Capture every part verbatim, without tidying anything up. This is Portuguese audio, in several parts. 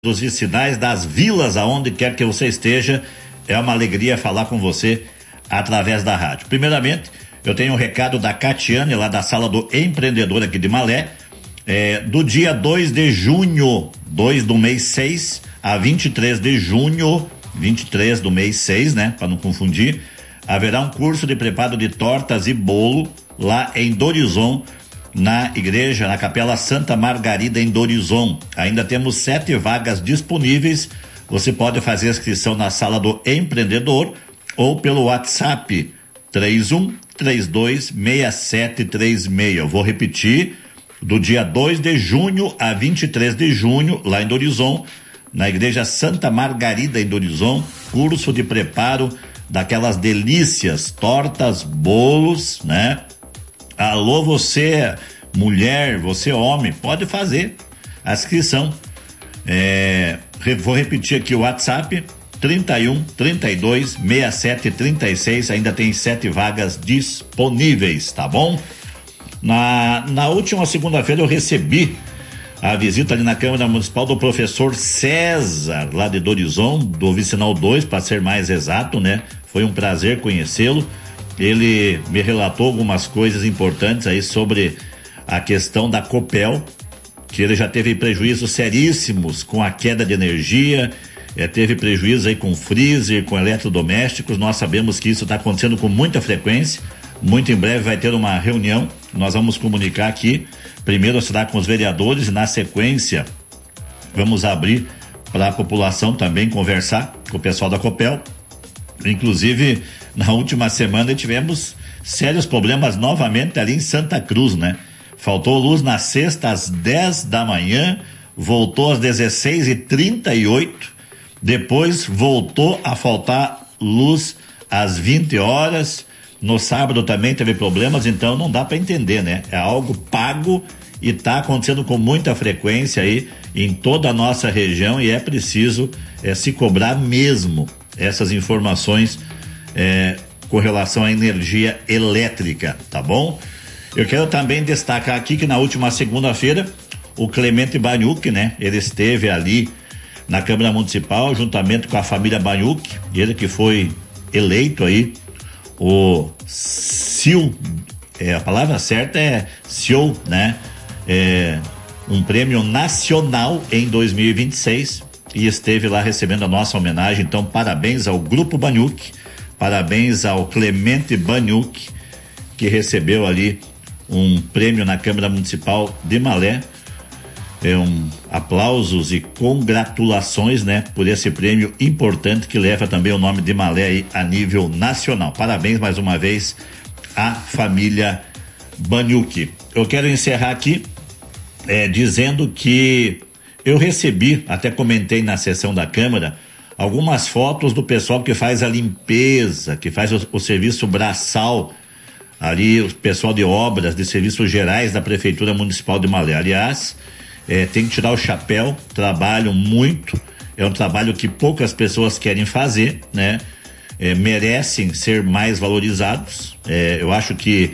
dos vicinais, das vilas, aonde quer que você esteja. É uma alegria falar com você através da rádio. Primeiramente, eu tenho um recado da Catiane, lá da Sala do Empreendedor aqui de Malé, é, do dia dois de junho, dois do mês seis, a vinte e três de junho, vinte e três do mês seis, né, para não confundir, haverá um curso de preparo de tortas e bolo lá em Dorizon, na igreja, na Capela Santa Margarida em Dorizon. Ainda temos sete vagas disponíveis. Você pode fazer a inscrição na Sala do Empreendedor ou pelo WhatsApp três um três dois seis sete três seis. Eu vou repetir, do dia dois de junho a vinte e três de junho, lá em Dorizon, na igreja Santa Margarida em Dorizon, curso de preparo daquelas delícias, tortas, bolos, né? Alô, você mulher, você homem, pode fazer a inscrição. É, vou repetir aqui o WhatsApp, trinta e um, trinta e dois, sessenta e sete, trinta e seis, ainda tem sete vagas disponíveis, tá bom? Na, na última segunda-feira eu recebi a visita ali na Câmara Municipal do professor César, lá de Dorizon, do Vicinal dois, para ser mais exato, né? Foi um prazer conhecê-lo. Ele me relatou algumas coisas importantes aí sobre a questão da Copel, que ele já teve prejuízos seríssimos com a queda de energia, eh, teve prejuízo aí com freezer, com eletrodomésticos. Nós sabemos que isso está acontecendo com muita frequência. Muito em breve vai ter uma reunião, nós vamos comunicar aqui. Primeiro será com os vereadores e na sequência vamos abrir para a população também conversar com o pessoal da Copel. Inclusive, na última semana tivemos sérios problemas novamente ali em Santa Cruz, né? Faltou luz na sexta às dez da manhã, voltou às dezesseis e trinta e oito, depois voltou a faltar luz às vinte horas, no sábado também teve problemas, então não dá para entender, né? É algo pago e está acontecendo com muita frequência aí em toda a nossa região e é preciso é, se cobrar mesmo essas informações é, com relação à energia elétrica, tá bom? Eu quero também destacar aqui que na última segunda-feira o Clemente Baniuk, né? Ele esteve ali na Câmara Municipal juntamente com a família Baniuk, ele que foi eleito aí o C I O, é, a palavra certa é C I O, né? É, um prêmio nacional em dois mil e vinte e seis e esteve lá recebendo a nossa homenagem. Então, parabéns ao Grupo Baniuk, parabéns ao Clemente Baniuk, que recebeu ali um prêmio na Câmara Municipal de Malé. É um aplausos e congratulações, né, por esse prêmio importante que leva também o nome de Malé aí a nível nacional. Parabéns mais uma vez à família Baniuk. Eu quero encerrar aqui é, dizendo que eu recebi, até comentei na sessão da Câmara, algumas fotos do pessoal que faz a limpeza, que faz o, o serviço braçal, ali o pessoal de obras, de serviços gerais da Prefeitura Municipal de Malé. Aliás, é, tem que tirar o chapéu, trabalham muito, é um trabalho que poucas pessoas querem fazer, né? É, merecem ser mais valorizados. É, eu acho que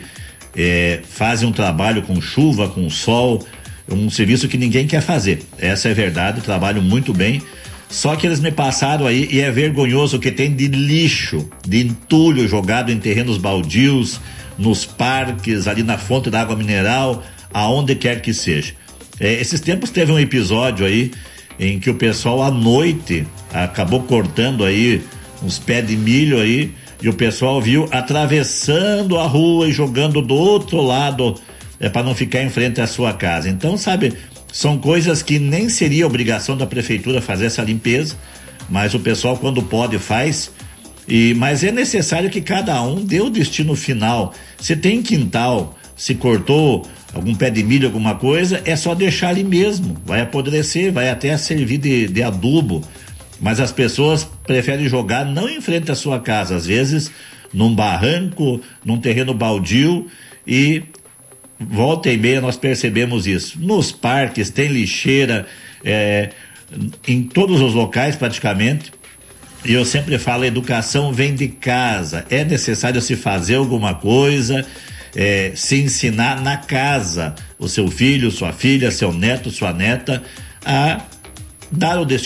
é, fazem um trabalho com chuva, com sol, um serviço que ninguém quer fazer. Essa é a verdade, trabalham muito bem. Só que eles me passaram aí e é vergonhoso o que tem de lixo, de entulho jogado em terrenos baldios, nos parques, ali na fonte da água mineral, aonde quer que seja. É, esses tempos teve um episódio aí em que o pessoal à noite acabou cortando aí uns pés de milho aí e o pessoal viu atravessando a rua e jogando do outro lado, é, para não ficar em frente à sua casa. Então, sabe, são coisas que nem seria obrigação da prefeitura fazer essa limpeza, mas o pessoal quando pode faz. E, mas é necessário que cada um dê o destino final. Se tem quintal, se cortou algum pé de milho, alguma coisa, é só deixar ali mesmo. Vai apodrecer, vai até servir de, de adubo. Mas as pessoas preferem jogar não em frente à sua casa, às vezes num barranco, num terreno baldio, e volta e meia nós percebemos isso. Nos parques tem lixeira, é, em todos os locais praticamente. E eu sempre falo, a educação vem de casa. É necessário se fazer alguma coisa, é, se ensinar na casa o seu filho, sua filha, seu neto, sua neta a dar o destino